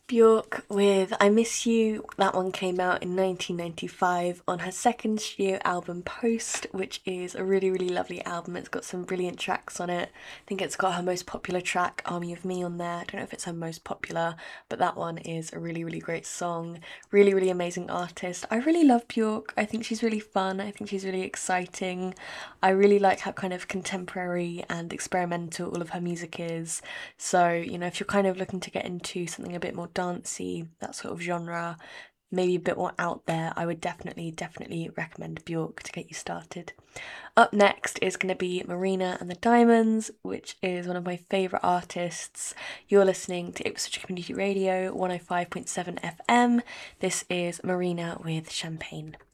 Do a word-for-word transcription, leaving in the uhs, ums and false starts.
Bjork with I Miss You. That one came out in nineteen ninety-five on her second studio album Post, which is a really, really lovely album. It's got some brilliant tracks on it. I think it's got her most popular track, Army of Me, on there. I don't know if it's her most popular, but that one is a really, really great song. Really, really amazing artist. I really love Bjork. I think she's really fun. I think she's really exciting. I really like how kind of contemporary and experimental all of her music is. So, you know, if you're kind of looking to get into something a bit more dancey, that sort of genre, maybe a bit more out there, I would definitely, definitely recommend Bjork to get you started. Up next is going to be Marina and the Diamonds, which is one of my favourite artists. You're listening to Ipswich Community Radio one oh five point seven F M. This is Marina with Champagne.